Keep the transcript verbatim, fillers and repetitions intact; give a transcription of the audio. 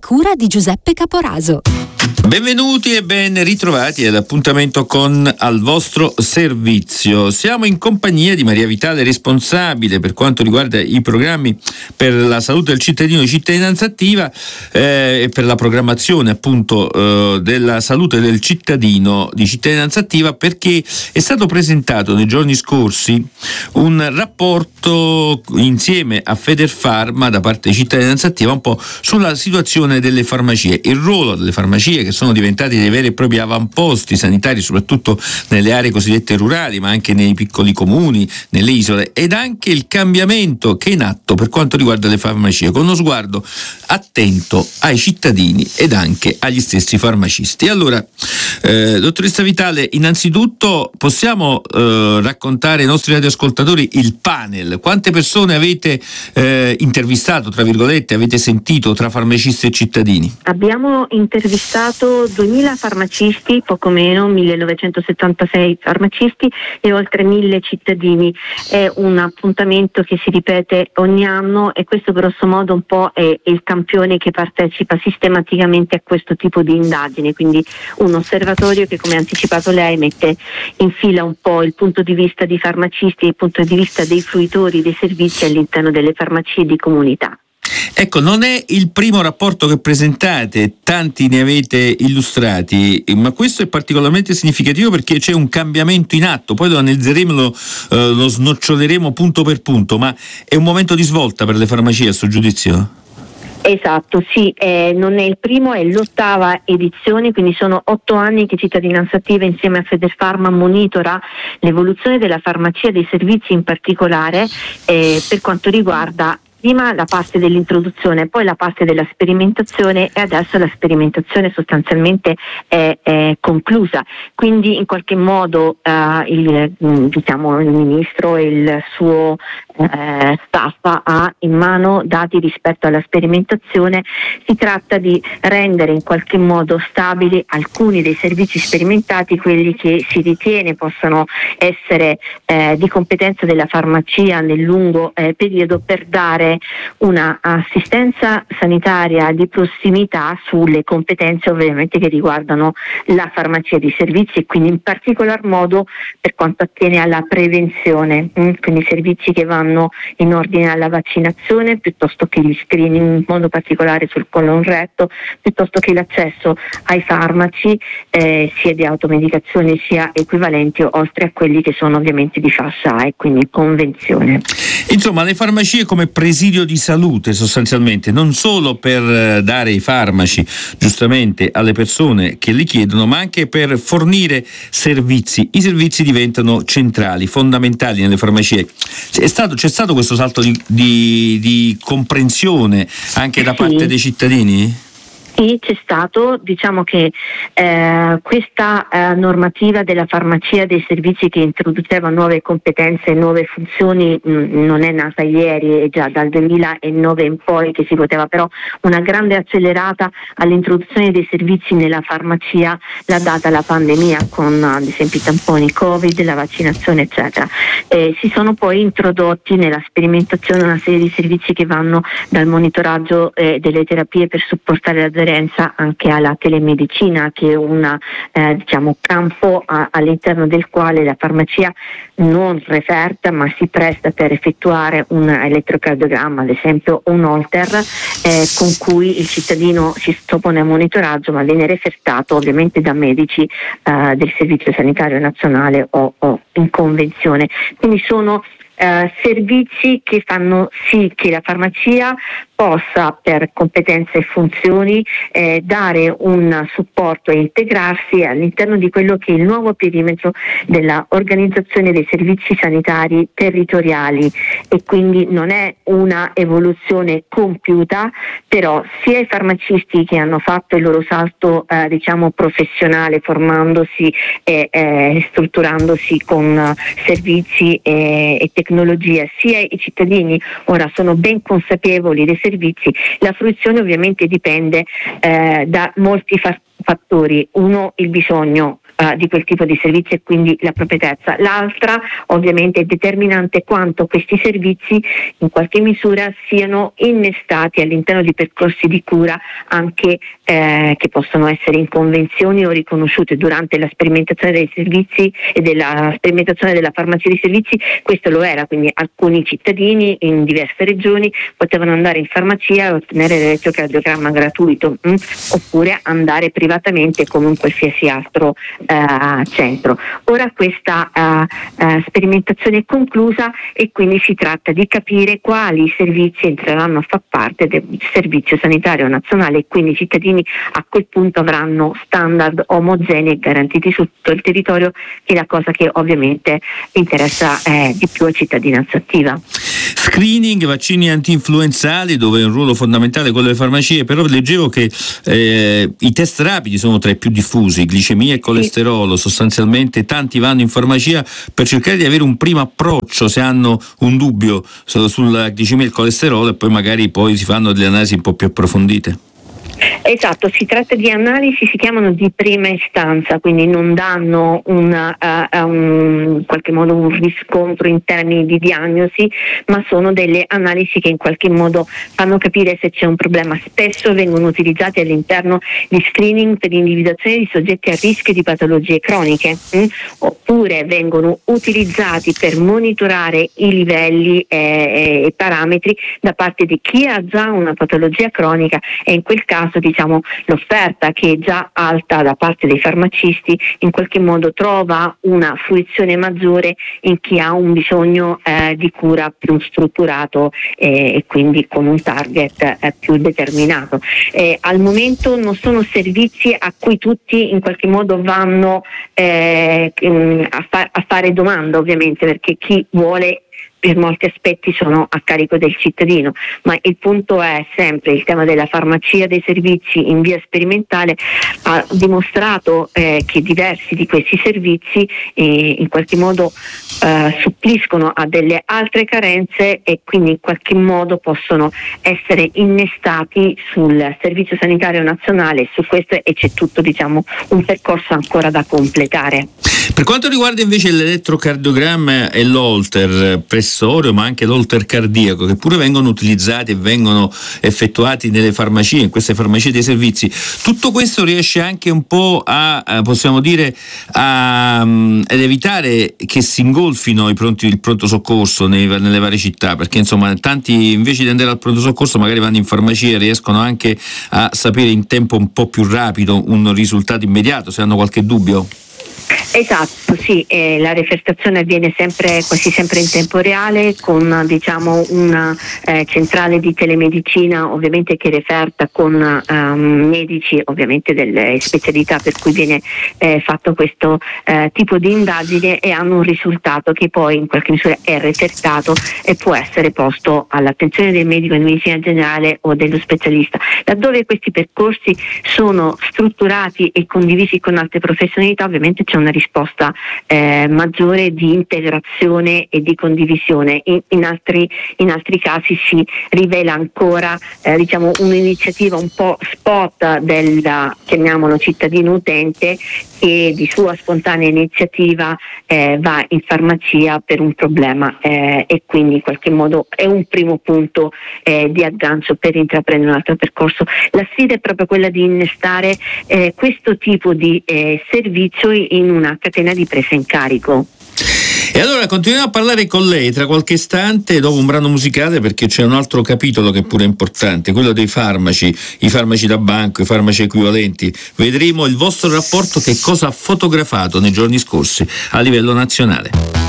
cura di Giuseppe Caporaso. Benvenuti e ben ritrovati all'appuntamento con Al vostro servizio. Siamo in compagnia di Maria Vitale, responsabile per quanto riguarda i programmi per la salute del cittadino di Cittadinanza Attiva eh, e per la programmazione appunto eh, della salute del cittadino di Cittadinanza Attiva, perché è stato presentato nei giorni scorsi un rapporto insieme a Federfarma da parte di Cittadinanza Attiva un po' sulla situazione delle farmacie, il ruolo delle farmacie che sono diventati dei veri e propri avamposti sanitari, soprattutto nelle aree cosiddette rurali, ma anche nei piccoli comuni, nelle isole, ed anche il cambiamento che è in atto per quanto riguarda le farmacie, con uno sguardo attento ai cittadini ed anche agli stessi farmacisti. Allora, eh, dottoressa Vitale, innanzitutto possiamo eh, raccontare ai nostri radioascoltatori il panel. Quante persone avete eh, intervistato, tra virgolette, avete sentito tra farmacisti e cittadini? Abbiamo intervistato duemila farmacisti, poco meno, millenovecentosettantasei farmacisti e oltre mille cittadini. È un appuntamento che si ripete ogni anno e questo grosso modo un po' è il campione che partecipa sistematicamente a questo tipo di indagine, quindi un osservatorio che, come ha anticipato lei, mette in fila un po' il punto di vista di farmacisti e il punto di vista dei fruitori dei servizi all'interno delle farmacie di comunità. Ecco, non è il primo rapporto che presentate, tanti ne avete illustrati, ma questo è particolarmente significativo perché c'è un cambiamento in atto, poi lo analizzeremo, lo, eh, lo snoccioleremo punto per punto, ma è un momento di svolta per le farmacie a suo giudizio? Esatto, sì, eh, non è il primo, è l'ottava edizione, quindi sono otto anni che Cittadinanza Attiva insieme a Federfarma monitora l'evoluzione della farmacia, dei servizi in particolare, eh, per quanto riguarda prima la parte dell'introduzione, poi la parte della sperimentazione e adesso la sperimentazione sostanzialmente è, è conclusa. Quindi in qualche modo eh, il, diciamo, il ministro e il suo eh, staff ha in mano dati rispetto alla sperimentazione. Si tratta di rendere in qualche modo stabili alcuni dei servizi sperimentati, quelli che si ritiene possano essere eh, di competenza della farmacia nel lungo eh, periodo, per dare una assistenza sanitaria di prossimità sulle competenze ovviamente che riguardano la farmacia di servizi e quindi in particolar modo per quanto attiene alla prevenzione, quindi servizi che vanno in ordine alla vaccinazione piuttosto che gli screening in modo particolare sul colon retto, piuttosto che l'accesso ai farmaci eh, sia di automedicazione sia equivalenti, oltre a quelli che sono ovviamente di fascia A e quindi convenzione. Insomma, le farmacie come presidio di salute sostanzialmente, non solo per dare i farmaci giustamente alle persone che li chiedono, ma anche per fornire servizi. I servizi diventano centrali, fondamentali nelle farmacie. C'è stato, c'è stato questo salto di, di, di comprensione anche da parte sì. dei cittadini? Sì, c'è stato, diciamo che eh, questa eh, normativa della farmacia dei servizi che introduceva nuove competenze e nuove funzioni mh, non è nata ieri, è già dal duemilanove in poi che si poteva, però una grande accelerata all'introduzione dei servizi nella farmacia l'ha data la pandemia, con ad esempio i tamponi Covid, la vaccinazione eccetera. Eh, si sono poi introdotti nella sperimentazione una serie di servizi che vanno dal monitoraggio eh, delle terapie per supportare l'azienda anche alla telemedicina, che è un eh, diciamo, campo a, all'interno del quale la farmacia non referta ma si presta per effettuare un elettrocardiogramma, ad esempio un holter eh, con cui il cittadino si sottopone a monitoraggio ma viene refertato ovviamente da medici eh, del Servizio Sanitario Nazionale o, o in convenzione. Quindi sono eh, servizi che fanno sì che la farmacia possa, per competenze e funzioni, eh, dare un supporto e integrarsi all'interno di quello che è il nuovo perimetro della organizzazione dei servizi sanitari territoriali, e quindi non è una evoluzione compiuta, però sia i farmacisti che hanno fatto il loro salto eh, diciamo professionale, formandosi e eh, strutturandosi con uh, servizi e, e tecnologie, sia i cittadini ora sono ben consapevoli dei servizi. La fruizione ovviamente dipende eh, da molti fa- fattori. Uno, il bisogno uh, di quel tipo di servizi e quindi l'appropriatezza. L'altra ovviamente è determinante quanto questi servizi in qualche misura siano innestati all'interno di percorsi di cura anche eh, che possono essere in convenzioni o riconosciute durante la sperimentazione dei servizi e della sperimentazione della farmacia dei servizi. Questo lo era, quindi alcuni cittadini in diverse regioni potevano andare in farmacia e ottenere l'elettrocardiogramma gratuito mh, oppure andare privatamente come in qualsiasi altro eh, centro. Ora questa eh, eh, sperimentazione è conclusa e quindi si tratta di capire quali servizi entreranno a far parte del Servizio Sanitario Nazionale e quindi i cittadini a quel punto avranno standard omogenei e garantiti su tutto il territorio, che è la cosa che ovviamente interessa eh, di più a cittadinanza attiva. Screening, vaccini anti-influenzali, dove è un ruolo fondamentale quello delle farmacie, però leggevo che eh, i test rapidi sono tra i più diffusi, glicemia e colesterolo, sì. Sostanzialmente tanti vanno in farmacia per cercare di avere un primo approccio se hanno un dubbio sulla glicemia e il colesterolo, e poi magari poi si fanno delle analisi un po' più approfondite. Esatto, si tratta di analisi, si chiamano di prima istanza, quindi non danno una, uh, un, in qualche modo un riscontro in termini di diagnosi, ma sono delle analisi che in qualche modo fanno capire se c'è un problema. Spesso vengono utilizzati all'interno di screening per l'individuazione di soggetti a rischio di patologie croniche, mh? oppure vengono utilizzati per monitorare i livelli e eh, parametri da parte di chi ha già una patologia cronica, e in quel caso diciamo l'offerta, che è già alta da parte dei farmacisti, in qualche modo trova una fruizione maggiore in chi ha un bisogno eh, di cura più strutturato eh, e quindi con un target eh, più determinato. Eh, al momento non sono servizi a cui tutti in qualche modo vanno eh, a, fa- a fare domanda, ovviamente, perché chi vuole per molti aspetti sono a carico del cittadino, ma il punto è sempre il tema della farmacia dei servizi in via sperimentale. Ha dimostrato eh, che diversi di questi servizi eh, in qualche modo eh, suppliscono a delle altre carenze e quindi in qualche modo possono essere innestati sul Servizio Sanitario Nazionale. Su questo e c'è tutto diciamo un percorso ancora da completare. Per quanto riguarda invece l'elettrocardiogramma e l'holter pressorio, ma anche l'holter cardiaco, che pure vengono utilizzati e vengono effettuati nelle farmacie, in queste farmacie dei servizi, tutto questo riesce anche un po' a, a possiamo dire, a, um, ad evitare che si ingolfino i pronti, il pronto soccorso nei, nelle varie città, perché insomma tanti invece di andare al pronto soccorso magari vanno in farmacia e riescono anche a sapere in tempo un po' più rapido un risultato immediato, se hanno qualche dubbio. Esatto, sì, eh, la refertazione avviene sempre, quasi sempre in tempo reale, con diciamo una eh, centrale di telemedicina ovviamente che referta con um, medici ovviamente delle specialità per cui viene eh, fatto questo eh, tipo di indagine, e hanno un risultato che poi in qualche misura è refertato e può essere posto all'attenzione del medico di medicina generale o dello specialista. Laddove questi percorsi sono strutturati e condivisi con altre professionalità, ovviamente c'è una risposta eh, maggiore di integrazione e di condivisione. In, in, altri, in altri casi si rivela ancora eh, diciamo un'iniziativa un po' spot del, chiamiamolo, cittadino utente, che di sua spontanea iniziativa eh, va in farmacia per un problema eh, e quindi in qualche modo è un primo punto eh, di aggancio per intraprendere un altro percorso. La sfida è proprio quella di innestare eh, questo tipo di eh, servizio in una catena di presa in carico. E allora continuiamo a parlare con lei tra qualche istante, dopo un brano musicale, perché c'è un altro capitolo che è pure importante, quello dei farmaci, i farmaci da banco, i farmaci equivalenti. Vedremo il vostro rapporto, che cosa ha fotografato nei giorni scorsi a livello nazionale.